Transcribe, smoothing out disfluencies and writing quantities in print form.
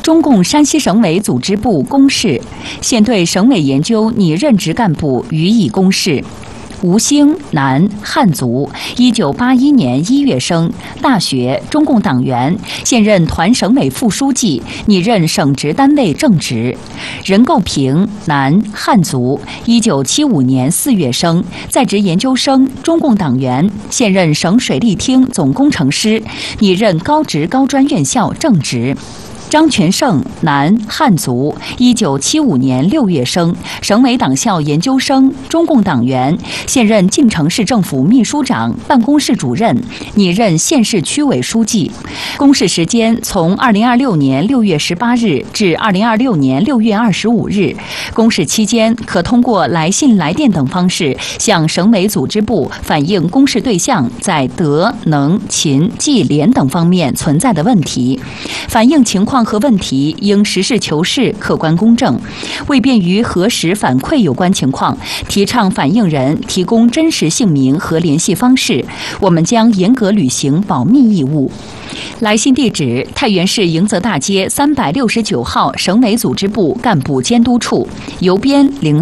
中共山西省委组织部公示，现对省委研究拟任职干部予以公示。吴兴，男，汉族，1981年1月生，大学，中共党员，现任团省委副书记，拟任省直单位正职。任构平，男，汉族，1975年4月生，在职研究生，中共党员，现任省水利厅总工程师，拟任高职高专院校正职。张全胜，男，汉族，1975年6月生，省委党校研究生，中共党员，现任晋城市政府秘书长、办公室主任，拟任县市区委书记。公示时间从2026年6月18日至2026年6月25日。公示期间可通过来信、来电等方式向省委组织部反映公示对象在德、能、勤、计、廉等方面存在的问题，反映情况和问题应实事求是、客观公正。为便于核实反馈有关情况，提倡反映人提供真实姓名和联系方式，我们将严格履行保密义务。来信地址：太原市迎泽大街369号省委组织部干部监督处，邮编